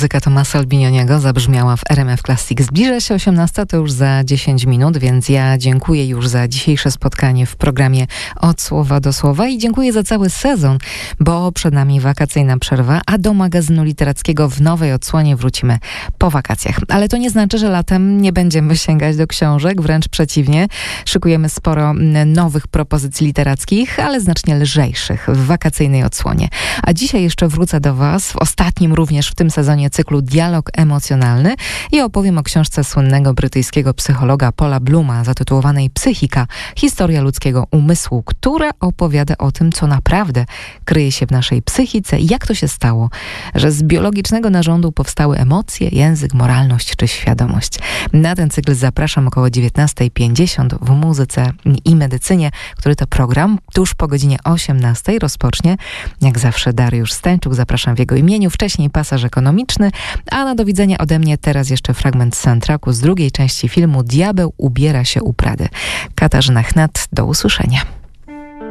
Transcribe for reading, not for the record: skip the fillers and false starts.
Muzyka Tomasa Albinioniego zabrzmiała w RMF Classic. Zbliża się 18, to już za 10 minut, więc ja dziękuję już za dzisiejsze spotkanie w programie Od Słowa do Słowa i dziękuję za cały sezon, bo przed nami wakacyjna przerwa, a do magazynu literackiego w nowej odsłonie wrócimy po wakacjach. Ale to nie znaczy, że latem nie będziemy sięgać do książek, wręcz przeciwnie. Szykujemy sporo nowych propozycji literackich, ale znacznie lżejszych w wakacyjnej odsłonie. A dzisiaj jeszcze wrócę do Was w ostatnim również w tym sezonie cyklu Dialog emocjonalny i opowiem o książce słynnego brytyjskiego psychologa Paula Blooma zatytułowanej Psychika. Historia ludzkiego umysłu, która opowiada o tym, co naprawdę kryje się w naszej psychice i jak to się stało, że z biologicznego narządu powstały emocje, język, moralność czy świadomość. Na ten cykl zapraszam około 19:50 w Muzyce i Medycynie, który to program tuż po godzinie 18 rozpocznie. Jak zawsze Dariusz Stańczuk, zapraszam w jego imieniu. Wcześniej pasaż ekonomiczny, a na do widzenia ode mnie teraz jeszcze fragment z soundtracku z drugiej części filmu Diabeł ubiera się u Prady. Katarzyna Chnat, do usłyszenia.